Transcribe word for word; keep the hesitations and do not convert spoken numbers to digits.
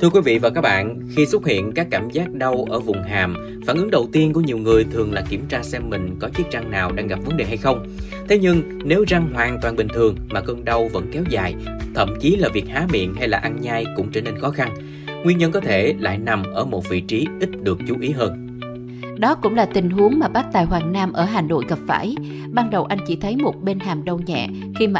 Thưa quý vị và các bạn, khi xuất hiện các cảm giác đau ở vùng hàm, phản ứng đầu tiên của nhiều người thường là kiểm tra xem mình có chiếc răng nào đang gặp vấn đề hay không. Thế nhưng nếu răng hoàn toàn bình thường mà cơn đau vẫn kéo dài, thậm chí là việc há miệng hay là ăn nhai cũng trở nên khó khăn, nguyên nhân có thể lại nằm ở một vị trí ít được chú ý hơn. Đó cũng là tình huống mà bác tài Hoàng Nam ở Hà Nội gặp phải. Ban đầu anh chỉ thấy một bên hàm đau nhẹ khi mà